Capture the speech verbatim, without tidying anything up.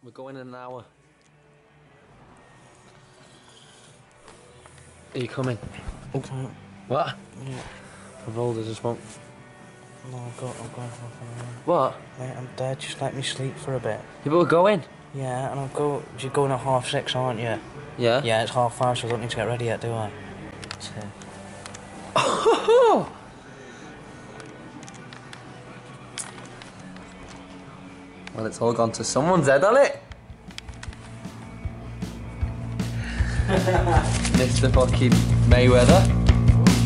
We're going in an hour. Are you coming? Okay. What? Yeah. I've rolled, I just won't. No, I've got, I've got half an hour. What? Mate, I'm dead. Just let me sleep for a bit. You better go in. Yeah, and I'll go. You're going at half six, aren't you? Yeah? Yeah, it's half five, so I don't need to get ready yet, do I? So. Well, it's all gone to someone's head, hasn't it? Mister fucking Mayweather.